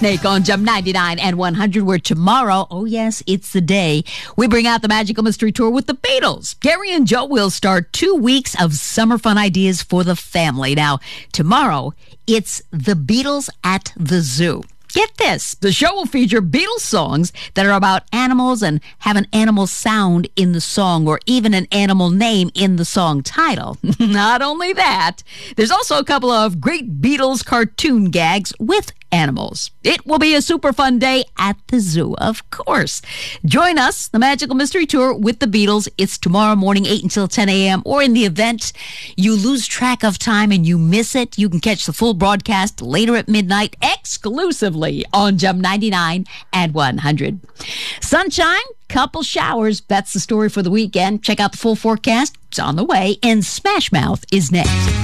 Snake on Jump 99 and 100, where tomorrow, oh yes, it's the day, we bring out the Magical Mystery Tour with the Beatles. Gary and Joe will start 2 weeks of summer fun ideas for the family. Now, tomorrow, it's the Beatles at the Zoo. Get this, the show will feature Beatles songs that are about animals and have an animal sound in the song or even an animal name in the song title. Not only that, there's also a couple of great Beatles cartoon gags with animals. It will be a super fun day at the zoo, of course. Join us, the Magical Mystery Tour with the Beatles. It's tomorrow morning, 8 until 10 a.m. Or in the event you lose track of time and you miss it, you can catch the full broadcast later at midnight exclusively on Jump 99 and 100. Sunshine, couple showers. That's the story for the weekend. Check out the full forecast. It's on the way. And Smash Mouth is next.